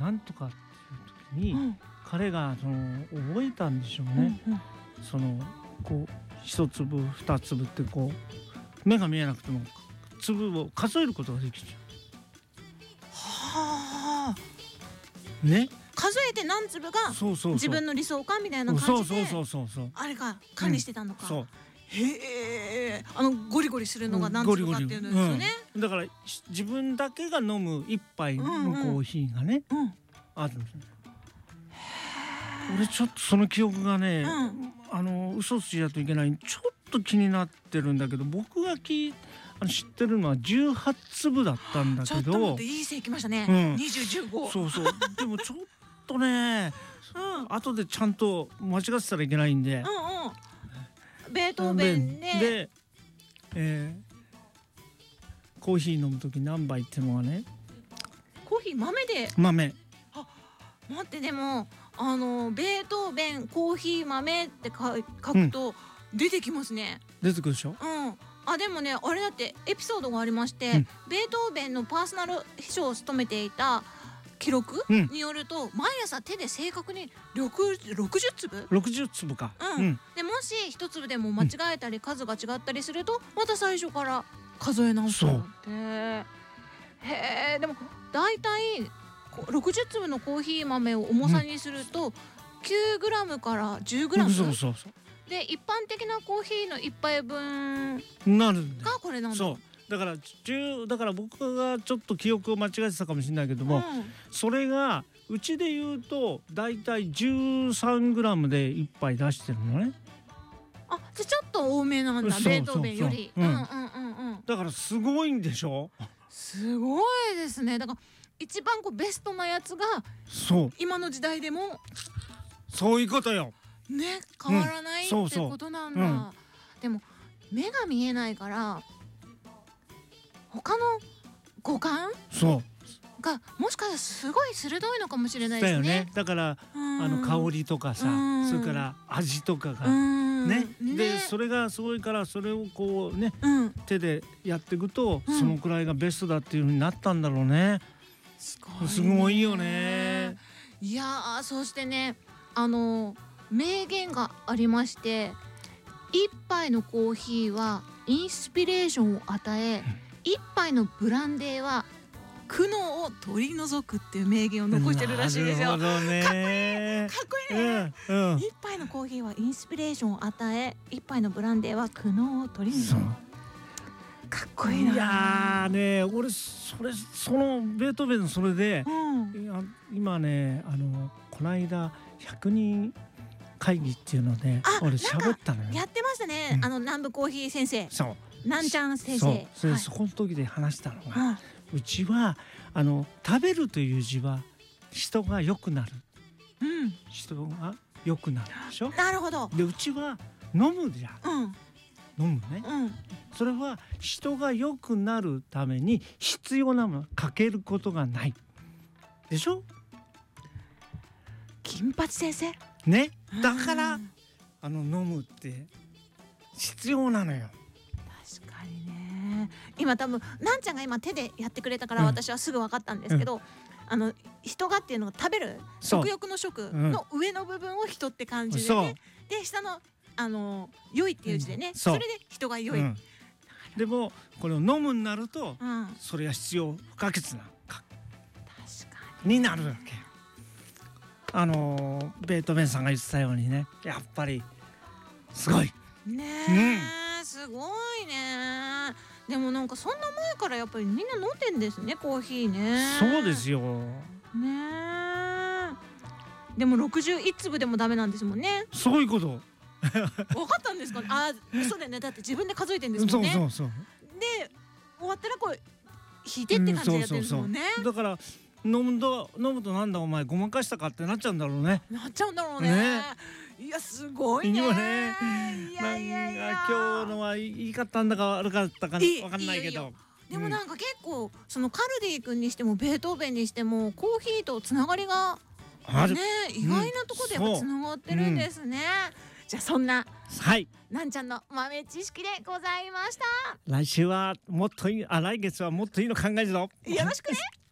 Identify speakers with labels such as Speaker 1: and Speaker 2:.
Speaker 1: なんとかっていう時に、
Speaker 2: うん
Speaker 1: 彼が覚えたんでしょうね、
Speaker 2: うんうん
Speaker 1: こう一粒二粒ってこう目が見えなくても粒を数えることができちゃ
Speaker 2: はあ
Speaker 1: うね。
Speaker 2: 数えて何粒が
Speaker 1: そうそうそう
Speaker 2: 自分の理想かみたいな感じで
Speaker 1: そう
Speaker 2: あれが管理してたのか、
Speaker 1: そう
Speaker 2: へえゴリゴリするのが何粒かっていうのですよね、
Speaker 1: だから自分だけが飲む一杯のコーヒーがね、
Speaker 2: うん
Speaker 1: あるんですよね。俺ちょっとその記憶がね、嘘ついちゃうといけないちょっと気になってるんだけど、僕が知ってるのは18粒だったんだ
Speaker 2: ちょ
Speaker 1: けど、
Speaker 2: っと待っていい線いきましたね、20、15
Speaker 1: そうそうでもちょっとね、後でちゃんと間違ってたらいけないんで、
Speaker 2: ベートーベン
Speaker 1: で、コーヒー飲む時何杯っていうのはね、
Speaker 2: コーヒー豆で
Speaker 1: 豆
Speaker 2: 待ってでもベートーベンコーヒー豆って書くと出てきますね、
Speaker 1: 出てくるでしょ。
Speaker 2: でもねあれだってエピソードがありまして、ベートーベンのパーソナル秘書を務めていた記録によると、毎朝手で正確に60粒
Speaker 1: 60粒か、
Speaker 2: でもし1粒でも間違えたり数が違ったりするとまた最初から数え直すのって。へえ、でもだいたい60粒のコーヒー豆を重さにすると、9g から 10g、
Speaker 1: そう
Speaker 2: で一般的なコーヒーの1杯分
Speaker 1: なるんだ
Speaker 2: がこれなんだ。
Speaker 1: そうだから僕がちょっと記憶を間違えてたかもしれないけども、それがうちで言うとだいたい 13g で1杯出してるのね。
Speaker 2: じゃちょっと多めなんだ、ベートーベンより。
Speaker 1: だからすごいんでしょ。
Speaker 2: すごいですね。だから一番ベストなやつが今の時代でも
Speaker 1: そういうことよ
Speaker 2: ね、変わらないってことなんだ。でも目が見えないから他の五感がもしかしたらすごい鋭いのかもしれないですね。
Speaker 1: だよね。だから香りとかさ、それから味とかがね、でそれがすごいから、それをこうね、手でやっていくとそのくらいがベストだっていう風になったんだろうね。すごいよね。
Speaker 2: いやそしてね名言がありまして、一杯のコーヒーはインスピレーションを与え、一杯のブランデーは苦悩を取り除くっていう名言を残してるらしいですよ。かっこいいね。一杯のコーヒーはインスピレーションを与え、一杯のブランデーは苦悩を取り除く。かっこいいな。
Speaker 1: いやね、俺そのベートーベンのそれで、今ねこの間100人会議っていうので俺喋ったのよ。
Speaker 2: やってましたね、南部コーヒー先生。なんちゃん先生。
Speaker 1: そこの時で話したのが、うちは食べるという字は人が良くなる、人が良くなるでしょ。
Speaker 2: なるほど。
Speaker 1: でうちは飲むじゃん、飲むね、それは人が良くなるために必要なものかけることがないでしょ。
Speaker 2: 金八先生
Speaker 1: ね、だから飲むって必要なのよ。
Speaker 2: 確かにね。今多分なんちゃんが今手でやってくれたから私はすぐ分かったんですけど、人がっていうのが食べる食欲の食の上の部分を人って感じでね、で下の良いっていう字でね、それで人が良い。
Speaker 1: でもこれを飲むになると、それが必要不可欠なになるわけ。ベートーベンさんが言ってたようにね、やっぱりすごい
Speaker 2: ね、すごいね。でもなんかそんな前からやっぱりみんな飲んでんですね、コーヒーね。
Speaker 1: そうですよ
Speaker 2: ね。でも61粒でもダメなんですもんね。
Speaker 1: そういうこと。
Speaker 2: 分かったんですかね。そうだよね。だって自分で数えてんですもんね。
Speaker 1: そう
Speaker 2: で終わったら引いてって感じでやってるんですもんね。
Speaker 1: だから飲むとなんだお前ごまかしたかってなっちゃうんだろうね。
Speaker 2: なっちゃうんだろうね。いやすごいね。
Speaker 1: 今日のはいいかったんだか悪かったか分かんないけど、
Speaker 2: でもなんか結構そのカルディ君にしてもベートーベンにしてもコーヒーとつながりがね、意外なところでやっぱつながってるんですね。じゃあそんななんちゃんの豆知識でございました。
Speaker 1: 来週はもっといい、来月はもっといいの考えるぞ。
Speaker 2: よろしくね。